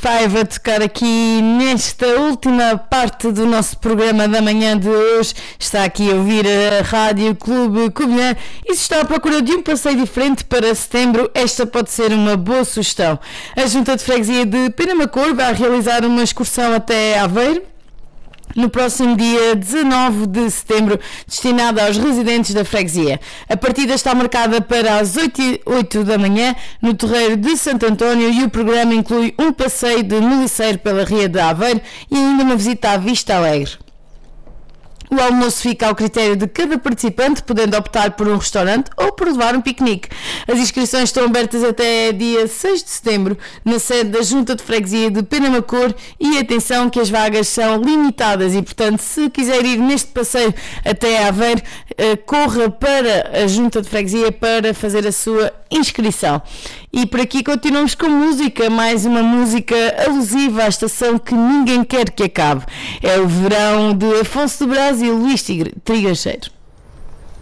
Five a tocar aqui nesta última parte do nosso programa da manhã de hoje. Está aqui a ouvir a Rádio Clube Covilhã e se está à procura de um passeio diferente para setembro, esta pode ser uma boa sugestão. A Junta de Freguesia de Penamacor vai realizar uma excursão até Aveiro no próximo dia 19 de setembro, destinada aos residentes da freguesia. A partida está marcada para as 8 da manhã no terreiro de Santo António e o programa inclui um passeio de meliceiro pela Ria de Aveiro e ainda uma visita à Vista Alegre. O almoço fica ao critério de cada participante, podendo optar por um restaurante ou por levar um piquenique. As inscrições estão abertas até dia 6 de setembro, na sede da Junta de Freguesia de Penamacor, e atenção que as vagas são limitadas e, portanto, se quiser ir neste passeio até Aveiro, corra para a Junta de Freguesia para fazer a sua inscrição. E por aqui continuamos com música, mais uma música alusiva à estação que ninguém quer que acabe. É o Verão de Afonso do Brás e Luís Trigacheiro.